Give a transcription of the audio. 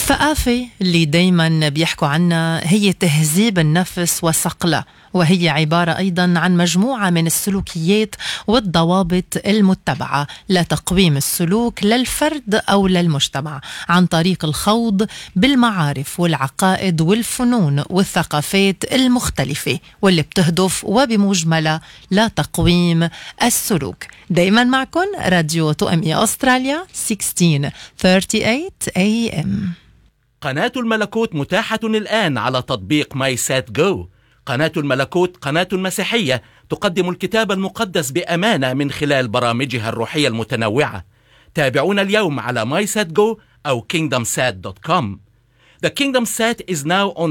الثقافة اللي دايما بيحكوا عنها هي تهذيب النفس وصقلها، وهي عبارة أيضا عن مجموعة من السلوكيات والضوابط المتبعة لتقويم السلوك للفرد أو للمجتمع عن طريق الخوض بالمعارف والعقائد والفنون والثقافات المختلفة، واللي بتهدف وبمجملها لتقويم السلوك. دايما معكم راديو توأمية أستراليا 1638 AM. قناة الملكوت متاحة الآن على تطبيق ماي سات جو. قناة الملكوت قناة مسيحية تقدم الكتاب المقدس بأمانة من خلال برامجها الروحية المتنوعة. تابعونا اليوم على MySatGo أو KingdomSat.com. The Kingdom Sat is now on